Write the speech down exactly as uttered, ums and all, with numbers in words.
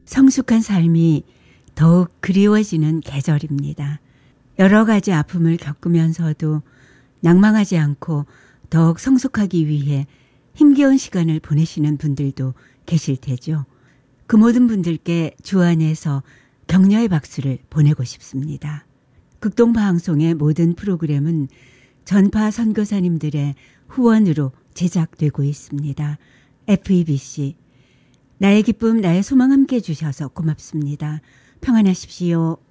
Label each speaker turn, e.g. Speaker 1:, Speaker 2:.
Speaker 1: 성숙한 삶이 더욱 그리워지는 계절입니다. 여러 가지 아픔을 겪으면서도 낭망하지 않고 더욱 성숙하기 위해 힘겨운 시간을 보내시는 분들도 계실 테죠. 그 모든 분들께 주 안에서 격려의 박수를 보내고 싶습니다. 극동방송의 모든 프로그램은 전파 선교사님들의 후원으로 제작되고 있습니다. 에프이비씨, 나의 기쁨 나의 소망 함께 해주셔서 고맙습니다. 평안하십시오.